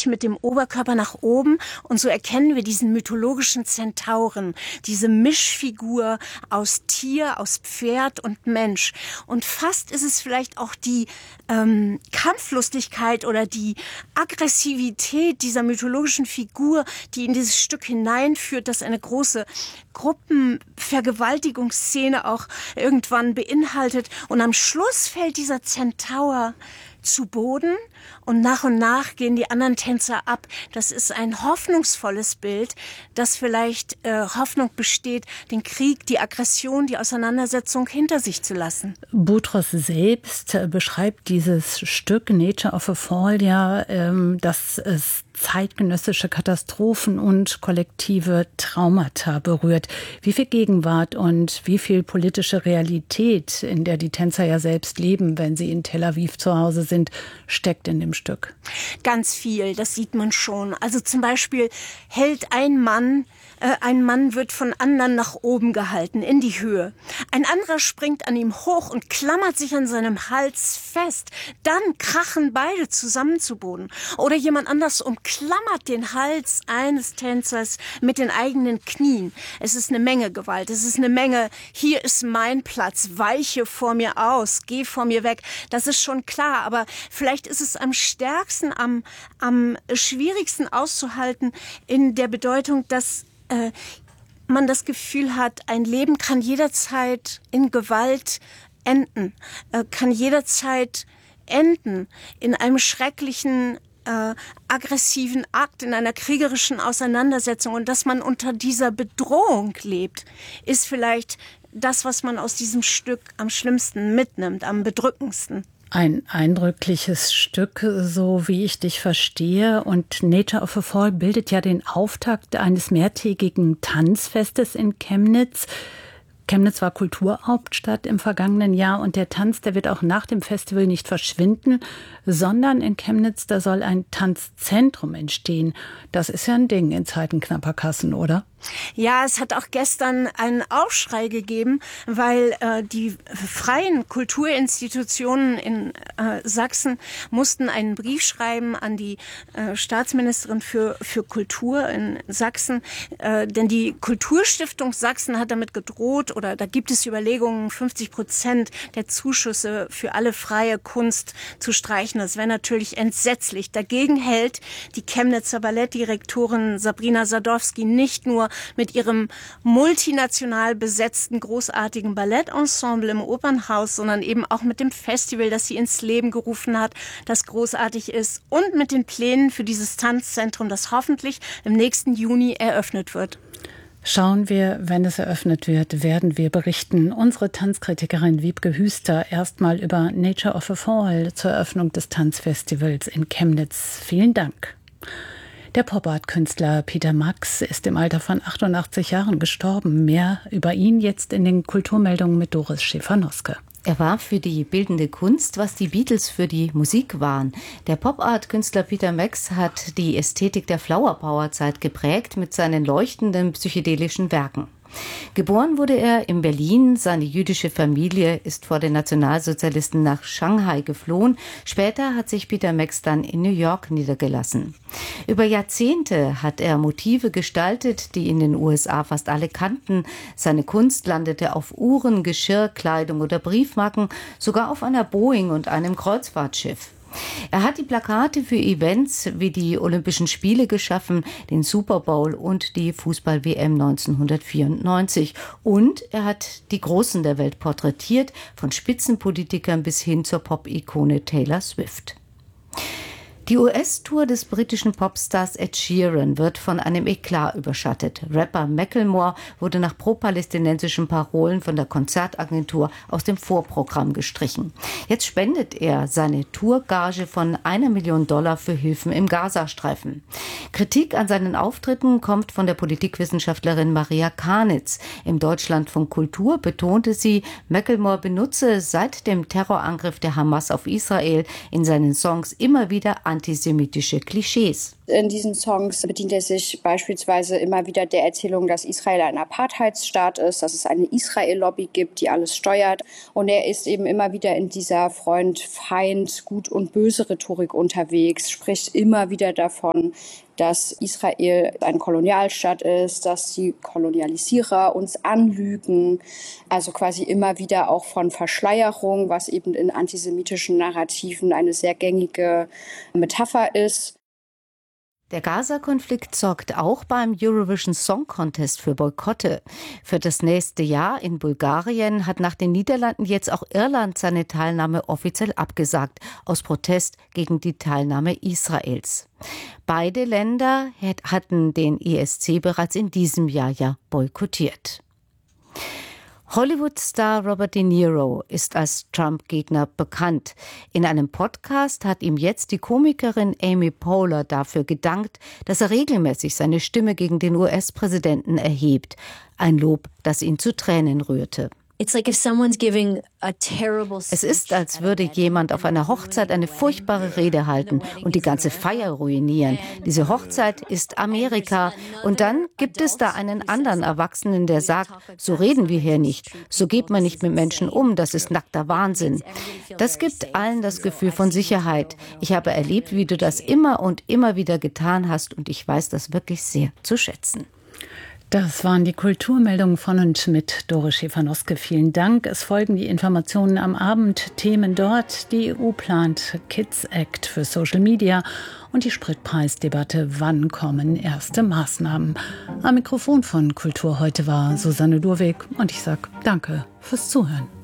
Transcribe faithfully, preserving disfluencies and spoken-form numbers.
sich mit dem Oberkörper nach oben und so erkennen wir diesen mythologischen Zentauren, diese Mischfigur aus Tier, aus Pferd und Mensch. Und fast ist es vielleicht auch die ähm, Kampflustigkeit oder die Aggressivität dieser mythologischen Figur, die in dieses Stück hineinführt, das eine große Gruppenvergewaltigungsszene auch irgendwann beinhaltet. Und am Schluss fällt dieser Zentaur zu Boden und nach und nach gehen die anderen Tänzer ab. Das ist ein hoffnungsvolles Bild, das vielleicht äh, Hoffnung besteht, den Krieg, die Aggression, die Auseinandersetzung hinter sich zu lassen. Boutros selbst beschreibt dieses Stück Nature of a Fall ja, ähm, dass es zeitgenössische Katastrophen und kollektive Traumata berührt. Wie viel Gegenwart und wie viel politische Realität, in der die Tänzer ja selbst leben, wenn sie in Tel Aviv zu Hause sind, steckt in dem Stück? Ganz viel, das sieht man schon. Also zum Beispiel hält ein Mann, äh, ein Mann wird von anderen nach oben gehalten, in die Höhe. Ein anderer springt an ihm hoch und klammert sich an seinem Hals fest. Dann krachen beide zusammen zu Boden. Oder jemand anders umklammert den Hals eines Tänzers mit den eigenen Knien. Es ist eine Menge Gewalt. Es ist eine Menge, hier ist mein Platz, weiche vor mir aus, geh vor mir weg. Das ist schon klar, aber vielleicht ist es am stärksten, am, am schwierigsten auszuhalten in der Bedeutung, dass äh, man das Gefühl hat, ein Leben kann jederzeit in Gewalt enden, äh, kann jederzeit enden in einem schrecklichen Äh, aggressiven Akt, in einer kriegerischen Auseinandersetzung, und dass man unter dieser Bedrohung lebt, ist vielleicht das, was man aus diesem Stück am schlimmsten mitnimmt, am bedrückendsten. Ein eindrückliches Stück, so wie ich dich verstehe. Und Nature of a Fall bildet ja den Auftakt eines mehrtägigen Tanzfestes in Chemnitz. Chemnitz war Kulturhauptstadt im vergangenen Jahr und der Tanz, der wird auch nach dem Festival nicht verschwinden, sondern in Chemnitz, da soll ein Tanzzentrum entstehen. Das ist ja ein Ding in Zeiten knapper Kassen, oder? Ja, es hat auch gestern einen Aufschrei gegeben, weil äh, die freien Kulturinstitutionen in äh, Sachsen mussten einen Brief schreiben an die äh, Staatsministerin für, für Kultur in Sachsen, äh, denn die Kulturstiftung Sachsen hat damit gedroht, oder da gibt es Überlegungen, fünfzig Prozent der Zuschüsse für alle freie Kunst zu streichen. Das wäre natürlich entsetzlich. Dagegen hält die Chemnitzer Ballettdirektorin Sabrina Sadowski nicht nur mit ihrem multinational besetzten, großartigen Ballettensemble im Opernhaus, sondern eben auch mit dem Festival, das sie ins Leben gerufen hat, das großartig ist, und mit den Plänen für dieses Tanzzentrum, das hoffentlich im nächsten Juni eröffnet wird. Schauen wir, wenn es eröffnet wird, werden wir berichten. Unsere Tanzkritikerin Wiebke Hüster erstmal über Nature of a Fall zur Eröffnung des Tanzfestivals in Chemnitz. Vielen Dank. Der Pop-Art-Künstler Peter Max ist im Alter von achtundachtzig Jahren gestorben. Mehr über ihn jetzt in den Kulturmeldungen mit Doris Schäfer-Noske. Er war für die bildende Kunst, was die Beatles für die Musik waren. Der Pop-Art-Künstler Peter Max hat die Ästhetik der Flower-Power-Zeit geprägt mit seinen leuchtenden psychedelischen Werken. Geboren wurde er in Berlin. Seine jüdische Familie ist vor den Nationalsozialisten nach Shanghai geflohen. Später hat sich Peter Max dann in New York niedergelassen. Über Jahrzehnte hat er Motive gestaltet, die in den U S A fast alle kannten. Seine Kunst landete auf Uhren, Geschirr, Kleidung oder Briefmarken, sogar auf einer Boeing und einem Kreuzfahrtschiff. Er hat die Plakate für Events wie die Olympischen Spiele geschaffen, den Super Bowl und die Fußball-W M neunzehnhundertvierundneunzig. Und er hat die Großen der Welt porträtiert, von Spitzenpolitikern bis hin zur Pop-Ikone Taylor Swift. Die U S-Tour des britischen Popstars Ed Sheeran wird von einem Eklat überschattet. Rapper Macklemore wurde nach pro-palästinensischen Parolen von der Konzertagentur aus dem Vorprogramm gestrichen. Jetzt spendet er seine Tourgage von einer Million Dollar für Hilfen im Gazastreifen. Kritik an seinen Auftritten kommt von der Politikwissenschaftlerin Maria Karnitz. Im Deutschlandfunk Kultur betonte sie, Macklemore benutze seit dem Terrorangriff der Hamas auf Israel in seinen Songs immer wieder antisemitische Klischees. In diesen Songs bedient er sich beispielsweise immer wieder der Erzählung, dass Israel ein Apartheidsstaat ist, dass es eine Israel-Lobby gibt, die alles steuert. Und er ist eben immer wieder in dieser Freund-Feind, Gut- und Böse-Rhetorik unterwegs, spricht immer wieder davon, dass Israel ein Kolonialstaat ist, dass die Kolonialisierer uns anlügen. Also quasi immer wieder auch von Verschleierung, was eben in antisemitischen Narrativen eine sehr gängige Metapher ist. Der Gaza-Konflikt sorgt auch beim Eurovision Song Contest für Boykotte. Für das nächste Jahr in Bulgarien hat nach den Niederlanden jetzt auch Irland seine Teilnahme offiziell abgesagt, aus Protest gegen die Teilnahme Israels. Beide Länder hatten den E S C bereits in diesem Jahr ja boykottiert. Hollywood-Star Robert De Niro ist als Trump-Gegner bekannt. In einem Podcast hat ihm jetzt die Komikerin Amy Poehler dafür gedankt, dass er regelmäßig seine Stimme gegen den U S-Präsidenten erhebt. Ein Lob, das ihn zu Tränen rührte. Es ist, als würde jemand auf einer Hochzeit eine furchtbare Rede halten und die ganze Feier ruinieren. Diese Hochzeit ist Amerika. Und dann gibt es da einen anderen Erwachsenen, der sagt, so reden wir hier nicht, so geht man nicht mit Menschen um, das ist nackter Wahnsinn. Das gibt allen das Gefühl von Sicherheit. Ich habe erlebt, wie du das immer und immer wieder getan hast und ich weiß das wirklich sehr zu schätzen. Das waren die Kulturmeldungen von und mit Dore Schäfer-Noske. Vielen Dank. Es folgen die Informationen am Abend. Themen dort. Die E U plant Kids Act für Social Media und die Spritpreisdebatte. Wann kommen erste Maßnahmen? Am Mikrofon von Kultur heute war Susanne Durweg und ich sage danke fürs Zuhören.